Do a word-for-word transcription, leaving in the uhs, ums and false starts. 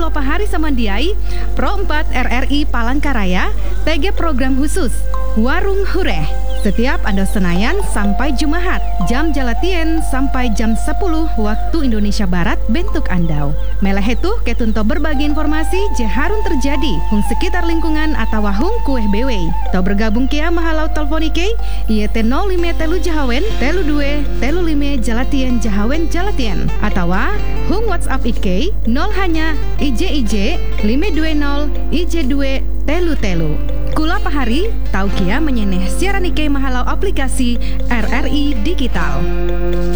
Kula Pahari Samandiai, Pro empat R R I Palangkaraya, T G Program Khusus, Warung Hureh. Setiap Ando Senayan sampai Jumahat, jam jalatien sampai jam sepuluh waktu Indonesia Barat bentuk Andau. Melehetuh ketunto berbagi informasi je harun terjadi hung sekitar lingkungan atau hung kueh bewe. Tau bergabung kia mahalau teleponike ieu teh nol lima telu Jahawen telu dua telu lima Jalatien Jahawen Jalatien atau hung WhatsApp Ike nol hanya I J I J lima dua nol I J dua telu telu. Kula Pahari, tau kia menyeneh siaran Ike mahalau aplikasi R R I Digital.